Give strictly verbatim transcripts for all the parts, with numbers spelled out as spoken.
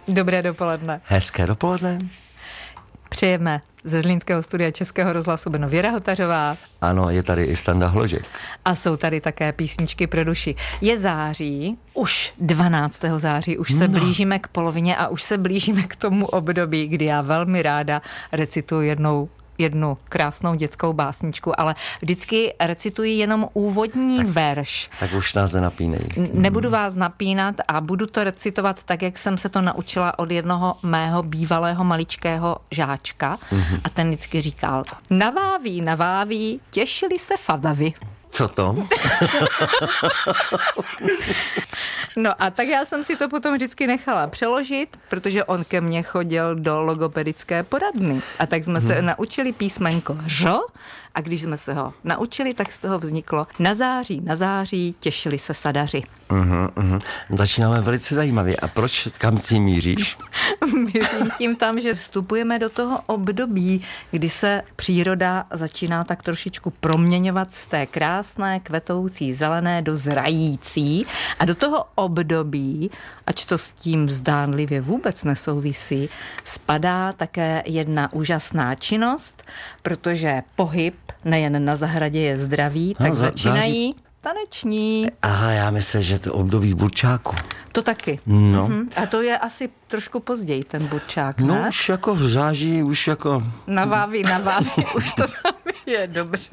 Dobré dopoledne. Hezké dopoledne. Přejeme ze Zlínského studia Českého rozhlasu Beno Věra Hotařová. Ano, je tady i Standa Hložek. A jsou tady také písničky pro duši. Je září, už dvanáctého září, už se no. blížíme k polovině a už se blížíme k tomu období, kdy já velmi ráda recituju jednou jednu krásnou dětskou básničku, ale vždycky recituji jenom úvodní tak, verš. Tak už nás nenapínej. Nebudu vás napínat a budu to recitovat tak, jak jsem se to naučila od jednoho mého bývalého maličkého žáčka mm-hmm. a ten vždycky říkal: naváví, naváví, těšili se fadavy. Co to? No a tak já jsem si to potom vždycky nechala přeložit, protože on ke mně chodil do logopedické poradny. A tak jsme se hmm. naučili písmenko řo a když jsme se ho naučili, tak z toho vzniklo na září, na září, těšili se sadaři. Uhum, uhum. Začínáme velice zajímavě. A proč, kam si míříš? Mířím tím tam, že vstupujeme do toho období, kdy se příroda začíná tak trošičku proměňovat z té krásné, kvetoucí, zelené do zrající. A do toho období, ač to s tím zdánlivě vůbec nesouvisí, spadá také jedna úžasná činnost, protože pohyb nejen na zahradě je zdravý, tak no, za, začínají... Září... taneční. Aha, já myslím, že to období burčáku. To taky. No. Mhm. A to je asi trošku později, ten burčák, No ne? už jako v září, už jako... Naváví, naváví, už to tam je dobře.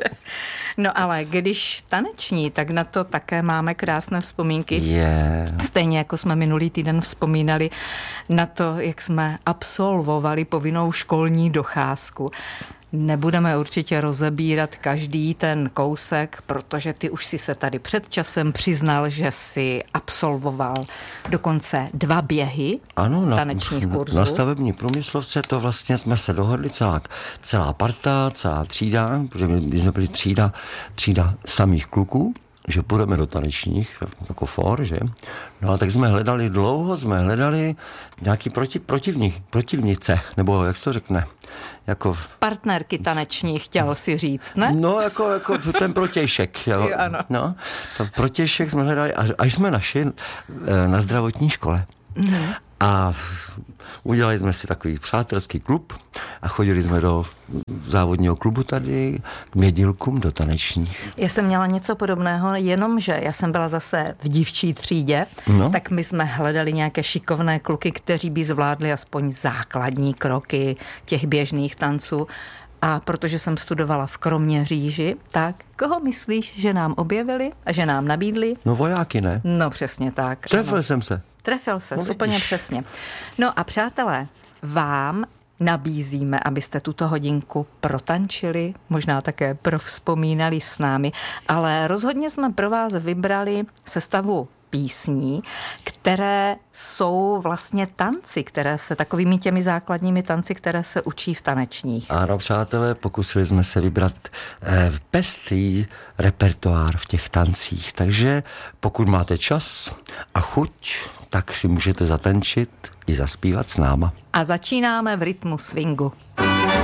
No ale když taneční, tak na to také máme krásné vzpomínky. Yeah. Stejně jako jsme minulý týden vzpomínali na to, jak jsme absolvovali povinnou školní docházku. Nebudeme určitě rozebírat každý ten kousek, protože ty už si se tady před časem přiznal, že si absolvoval dokonce dva běhy ano, na, tanečních kurzů. Na stavební průmyslovce to vlastně jsme se dohodli celá, celá parta, celá třída, protože my jsme byli třída, třída samých kluků, že půjdeme do tanečních, jako for, že? No a tak jsme hledali dlouho, jsme hledali nějaký proti, protivník, protivnice, nebo jak se to řekne? Jako... Partnerky taneční, chtěl si říct, ne? No, jako, jako ten protějšek. Jo. Jo, ano. No, to protějšek jsme hledali, až, až jsme našli na zdravotní škole. Mm-hmm. A udělali jsme si takový přátelský klub a chodili jsme do závodního klubu tady k mědilkům do tanečních. Já jsem měla něco podobného, jenomže já jsem byla zase v dívčí třídě, no. Tak my jsme hledali nějaké šikovné kluky, kteří by zvládli aspoň základní kroky těch běžných tanců. A protože jsem studovala v Kroměříži, tak koho myslíš, že nám objevili a že nám nabídli? No vojáky, ne? No přesně tak. Trefil no. jsem se. Trefil se, no, úplně přesně. No a přátelé, vám nabízíme, abyste tuto hodinku protančili, možná také provzpomínali s námi, ale rozhodně jsme pro vás vybrali sestavu písní, které jsou vlastně tanci, které se takovými těmi základními tanci, které se učí v tanečních. Ano, přátelé, pokusili jsme se vybrat eh, pestrý repertoár v těch tancích, takže pokud máte čas a chuť, tak si můžete zatančit i zaspívat s náma. A začínáme v rytmu swingu.